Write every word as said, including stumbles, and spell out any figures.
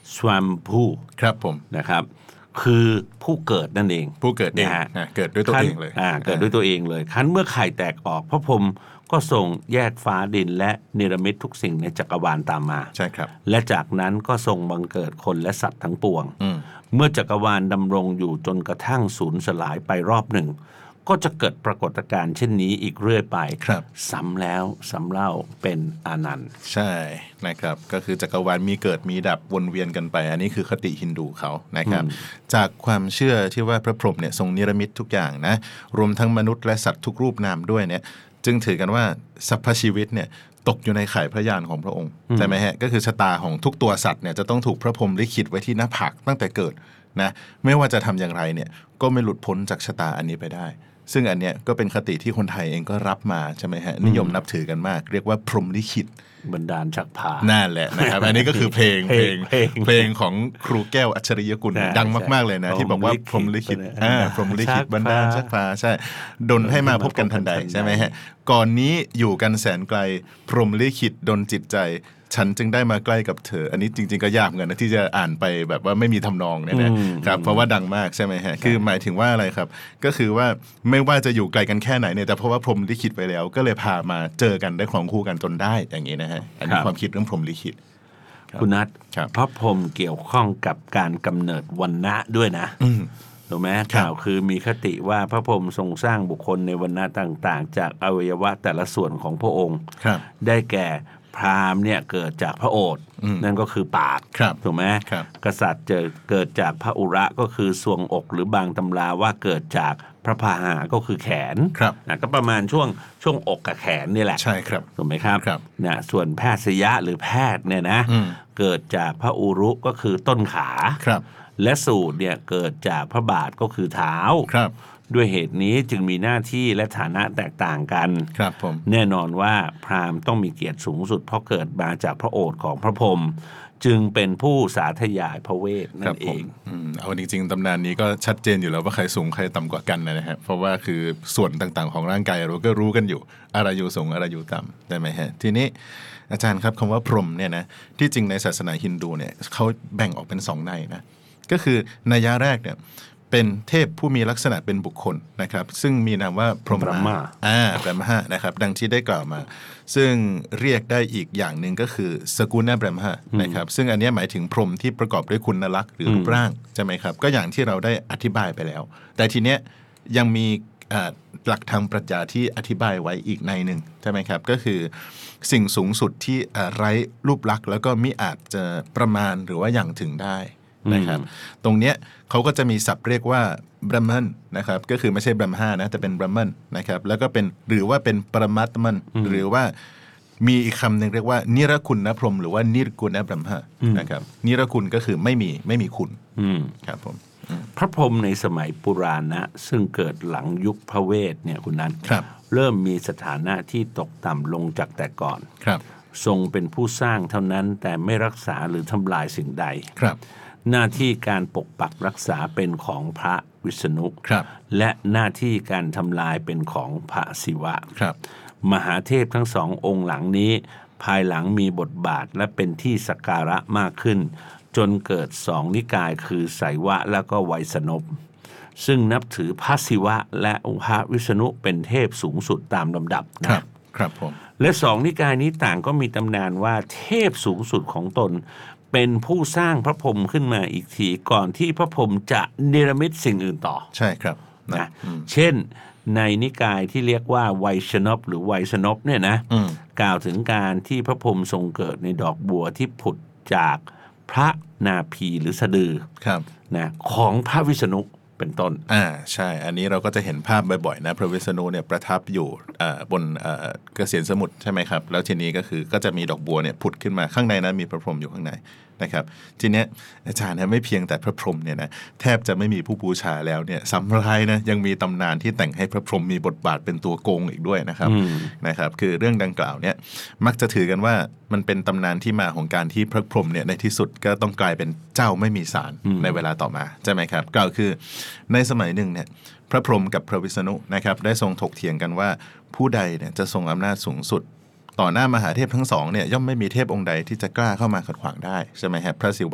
สวามพูครับผมนะครับคือผู้เกิดนั่นเองผู้เกิดเองนะเกิดด้วยตัวเองเลยอ่าเกิดด้วยตัวเองเลยคันเมื่อไข่แตกออกพระพรหมก็ทรงแยกฟ้าดินและเนรมิตทุกสิ่งในจักรวาลตามมาใช่ครับและจากนั้นก็ทรงบังเกิดคนและสัตว์ทั้งปวงเมื่อจักรวาลดำรงอยู่จนกระทั่งสูญสลายไปรอบหนึ่งก็จะเกิดปรากฏการณ์เช่นนี้อีกเรื่อยไปซ้ำแล้วซ้ำเล่าเป็นอนันต์ใช่นะครับก็คือจักรวาลมีเกิดมีดับวนเวียนกันไปอันนี้คือคติฮินดูเขานะครับจากความเชื่อที่ว่าพระพรหมเนี่ยทรงนิรมิตทุกอย่างนะรวมทั้งมนุษย์และสัตว์ทุกรูปนามด้วยเนี่ยจึงถือกันว่าสรรพชีวิตเนี่ยตกอยู่ในข่ายพระยานของพระองค์ใช่ไหมฮะก็คือชะตาของทุกตัวสัตว์เนี่ยจะต้องถูกพระพรหมลิขิตไว้ที่หน้าผากตั้งแต่เกิดนะไม่ว่าจะทำอย่างไรเนี่ยก็ไม่หลุดพ้นจากชะตาอันนี้ไปได้ซึ่งอันเนี้ยก็เป็นคติที่คนไทยเองก็รับมาใช่ไหมฮะนิยมนับถือกันมากเรียกว่าพรหมลิขิตบันดาลชักพานั่นแหละนะครับอันนี้ก็คือเพลงเพลงเพลงของครูแก้วอัจฉริยกุลดังมากๆเลยนะที่บอกว่าพรหมลิขิตอ่าพรหมลิขิตบันดาลชักพาใช่ดลให้มาพบกันทันใดใช่ไหมฮะก่อนนี้อยู่กันแสนไกลพรหมลิขิตดลจิตใจฉันจึงได้มาใกล้กับเธออันนี้จริงๆก็ยากเหมือนกันนะที่จะอ่านไปแบบว่าไม่มีทำนองเนี่ยนะครับเพราะว่าดังมากใช่ไหมฮะคือหมายถึงว่าอะไรครับก็คือว่าไม่ว่าจะอยู่ไกลกันแค่ไหนเนี่ยแต่เพราะว่าพรหมลิขิตไว้แล้วก็เลยพามาเจอกันได้ครองคู่กันจนได้อย่างนี้นะฮะอันนี้ความคิดเรื่องพรหมลิขิตคุณนัทพระพรหมเกี่ยวข้องกับการกำเนิดวรรณะด้วยนะถูกไหมข่าวคือมีคติว่าพระพรหมทรงสร้างบุคคลในวรรณะต่างๆจากอวัยวะแต่ละส่วนของพระองค์ได้แก่พราหมณ์เนี่ยเกิดจากพระโอษฐ์นั่นก็คือปากถูกไหมกษัตริย์จะเกิดจากพระอุระก็คือทรวงอกหรือบางตำราว่าเกิดจากพระพาหะก็คือแขนนะก็ประมาณช่วงช่วงอกกับแขนนี่แหละใช่ครับถูกไหมครับนะส่วนแพทย์ยะหรือแพทย์เนี่ยนะเกิดจากพระอุรุก็คือต้นขาและสูตรเนี่ยเกิดจากพระบาทก็คือเท้าด้วยเหตุนี้จึงมีหน้าที่และฐานะแตกต่างกันครับผมแน่นอนว่าพราหมณ์ต้องมีเกียรติสูงสุดเพราะเกิดมาจากพระโอษฐ์ของพระพรหมจึงเป็นผู้สาธยายพระเวทนั่นเองเอาจริงๆตำนานนี้ก็ชัดเจนอยู่แล้วว่าใครสูงใครต่ำกว่ากันนะฮะเพราะว่าคือส่วนต่างๆของร่างกายเราก็รู้กันอยู่อะไรอยู่สูงอะไรอยู่ต่ำได้ไหมฮะทีนี้อาจารย์ครับคำว่าพรหมเนี่ยนะที่จริงในศาสนาฮินดูเนี่ยเขาแบ่งออกเป็นสองในนะก็คือนัยยะแรกเนี่ยเป็นเทพผู้มีลักษณะเป็นบุคคลนะครับซึ่งมีนามว่าพรหมะอ่าพรหมะนะครับดังที่ได้กล่าวมาซึ่งเรียกได้อีกอย่างหนึ่งก็คือสกุลพรหมะนะครับซึ่งอันนี้หมายถึงพรหมที่ประกอบด้วยคุณลักษณ์หรือรูปร่างใช่ไหมครับก็อย่างที่เราได้อธิบายไปแล้วแต่ทีเนี้ยยังมีหลักทางปรัชญาที่อธิบายไว้อีกในหนึ่งใช่ไหมครับก็คือสิ่งสูงสุดที่ไร้รูปลักษณ์แล้วก็มิอาจจะประมาณหรือว่าอย่างถึงได้นะครับตรงเนี้ยเขาก็จะมีศัพท์เรียกว่าบรหมันนะครับก็คือไม่ใช่บรหมะนะแต่เป็นบรหมันนะครับแล้วก็เป็นหรือว่าเป็นปรมัตถ์มันหรือว่ามีอีกคำหนึ่งเรียกว่านิรคุณนะพรหมหรือว่านิรกุณนะบรหมะนะครับนิรคุณก็คือไม่มีไม่มีคุณครับผมพระพรหมในสมัยปุราณะซึ่งเกิดหลังยุคพระเวทเนี่ยคุณนัทเริ่มมีสถานะที่ตกต่ำลงจากแต่ก่อนทรงเป็นผู้สร้างเท่านั้นแต่ไม่รักษาหรือทำลายสิ่งใดหน้าที่การปกปักรักษาเป็นของพระวิษณุและหน้าที่การทำลายเป็นของพระศิวะมหาเทพทั้งสององค์หลังนี้ภายหลังมีบทบาทและเป็นที่สักการะมากขึ้นจนเกิดสองนิกายคือไสยวะและก็ไวยสนพซึ่งนับถือพระศิวะและพระวิษณุเป็นเทพสูงสุดตามลำดับนะครับผมและสองนิกายนี้ต่างก็มีตำนานว่าเทพสูงสุดของตนเป็นผู้สร้างพระพรหมขึ้นมาอีกทีก่อนที่พระพรหมจะเนรมิตสิ่งอื่นต่อใช่ครับนะเช่นในนิกายที่เรียกว่าไวยชนพหรือไวยสนพเนี่ยนะกล่าวถึงการที่พระพรหมทรงเกิดในดอกบัวที่ผุดจากพระนาภีหรือสะดือนะของพระวิษณุเป็นต้นอ่าใช่อันนี้เราก็จะเห็นภาพบ่อยๆนะพระวิษณุเนี่ยประทับอยู่บนเกษียณสมุทรใช่ไหมครับแล้วทีนี้ก็คือก็จะมีดอกบัวเนี่ยผุดขึ้นมาข้างในนั้นมีพระพรหมอยู่ข้างในนะครับทีเนี้ยอาจารย์นะไม่เพียงแต่พระพรหมเนี่ยนะแทบจะไม่มีผู้บูชาแล้วเนี่ยสำไรนะยังมีตำนานที่แต่งให้พระพรหมมีบทบาทเป็นตัวโกงอีกด้วยนะครับนะครับคือเรื่องดังกล่าวเนี่ยมักจะถือกันว่ามันเป็นตำนานที่มาของการที่พระพรหมเนี่ยในที่สุดก็ต้องกลายเป็นเจ้าไม่มีศาลในเวลาต่อมาใช่ไหมครับกล่าวคือในสมัยหนึ่งเนี่ยพระพรหมกับพระวิษณุนะครับได้ทรงถกเถียงกันว่าผู้ใดเนี่ยจะทรงอำนาจสูงสุดต่อหน้ามหาเทพทั้งสองเนี่ยย่อมไม่มีเทพองค์ใดที่จะกล้าเข้ามาขัดขวางได้ใช่ไหมครับพระศิวะ